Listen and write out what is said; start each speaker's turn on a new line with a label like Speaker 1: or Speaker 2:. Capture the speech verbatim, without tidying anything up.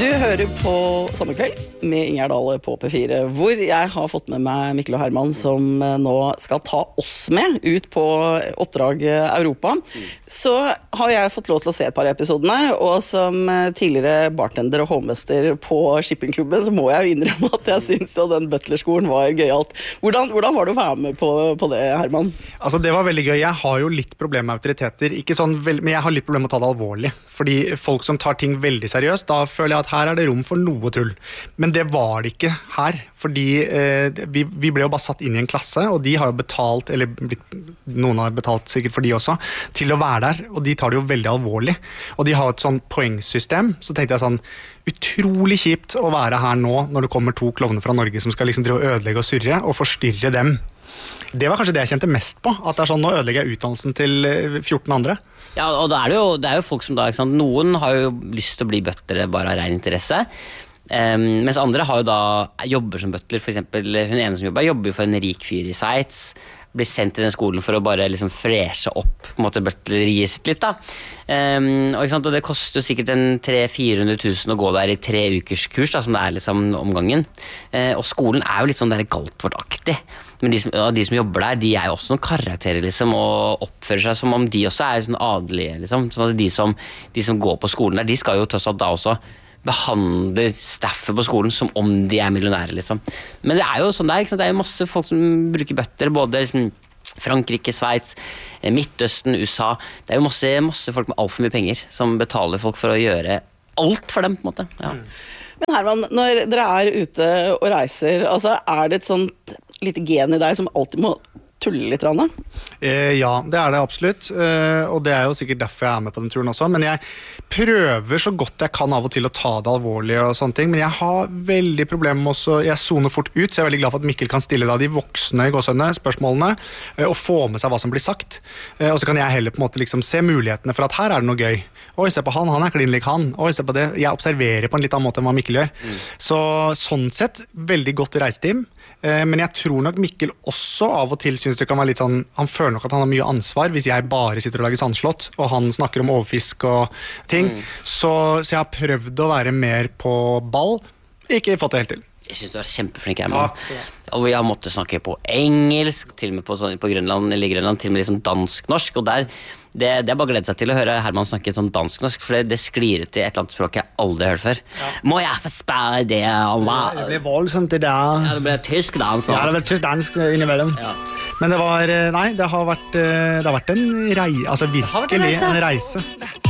Speaker 1: Du hører på Sommerkveld med Ingjerd Dahle på P fire, hvor jeg har fått med meg Mikkel og Herman, som nå skal ta oss med ut på oppdrag Europa. Så har jeg fått lov til å se et par episodene, og som tidligere bartender og hovmester på shippingklubben, så må jeg jo innrømme at jeg synes at den butlerskolen var gøyalt. Hvordan, hvordan var det å være med på, på det, Herman?
Speaker 2: Altså, det var veldig gøy. Jeg har jo litt problemer med autoriteter, ikke sånn, men jeg har litt problemer med å ta det alvorlig, fordi folk som tar ting veldig seriøst, da føler jeg at her er det rom for noe tull. Men det var det ikke her, fordi eh, vi, vi ble jo bare satt inn i en klasse, og de har jo betalt, eller blitt, noen har betalt sikkert for de også, til å være der, og de tar det jo veldig alvorlig. Og de har et sånn poengsystem, så tenkte jeg sånn, utrolig kjipt å være her nå, når det kommer to klovner fra Norge som skal liksom drive og ødelegge og surre, og forstyrre dem. Det var kanskje det jeg kjente mest på, at det er sånn, nå ødelegger jeg utdannelsen til fjorten andre.
Speaker 3: Ja, og da er det, jo, det er jo folk som da, ikke sant? Noen har jo lyst til å bli butler bare av ren interesse, um, mens andre har jo da jobber som butler. For eksempel hun ene som jobber, jobber jo for en rik fyr i Sveits, blir sendt til den skolen for å bare liksom freshe opp på en måte butleriet sitt litt da. Um, og, ikke sant? Og det koster jo sikkert en tre til fire hundre tusen å gå der i tre ukers kurs da, som det er liksom omgangen. Uh, og skolen er jo litt sånn der Galtvort-aktig. Men de som, de som jobber der, de er jo også noen karakterer liksom, og oppfører seg som om de også er sånn adelige. Liksom. Sånn at de som, de som går på skolen der, de skal jo tross alt da også behandle staffet på skolen som om de er millionærer. Liksom. Men det er jo sånn der, ikke sant? Det er jo masse folk som bruker bøtter, både liksom, Frankrike, Sveits, Midtøsten, U S A. Det er jo masse, masse folk med alt for mye penger som betaler folk for å gjøre alt for dem, på en måte. Ja.
Speaker 1: Men Herman, når dere er ute og reiser, altså, er det et sånt lite gen i deg som alltid må tulle litt? Rane?
Speaker 2: Eh, ja, det er det absolutt, eh, og det er jo sikkert derfor jeg er med på den turen også, men jeg prøver så godt jeg kan av og til å ta det alvorlig og sånne ting, men jeg har veldig problemer med også, jeg zoner fort ut, så jeg er veldig glad for at Mikkel kan stille da de voksne i gåsøgne spørsmålene, eh, og få med seg hva som blir sagt, eh, og så kan jeg heller på en måte liksom se mulighetene for at her er det noe gøy. Oi, se på han, han er klin lik han. Oi, se på det. Jeg observerer på en litt annen måte enn hva Mikkel gjør. Mm. Så sånn sett, veldig godt reisteam, eh, men jeg tror nok Mikkel også av og til synes det kan være litt sånn, han føler nok at han har mye ansvar hvis jeg bare sitter og lager sandslott, og han snakker om overfisk og ting. Mm. Så, så jeg har prøvd å være mer på ball, ikke fått det helt til.
Speaker 3: Jeg synes du er kjempeflink, Herman. Og vi har måttet snakke på engelsk, til og med på, på Grønland, eller Grønland, til og med liksom dansk-norsk, og der, det, det er bare glede seg til å høre Herman snakke sånn dansk-norsk, for det, det sklir ut i et eller annet språk jeg aldri har hørt før. Ja. Må jeg få spørre det om hva?
Speaker 2: Det ble voldsomt det der.
Speaker 3: Ja, det ble tysk-dansk.
Speaker 2: Ja, det ble tysk-dansk innimellom. Ja. Men det var, nei, det har vært, det har vært en reise, altså virkelig en reise.